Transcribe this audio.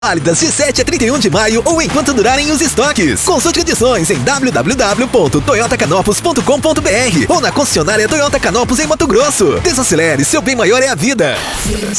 Válidas de 7 a 31 de maio ou enquanto durarem os estoques. Consulte condições em www.toyotacanopus.com.br ou na concessionária Toyota Canopus em Mato Grosso. Desacelere, seu bem maior é a vida.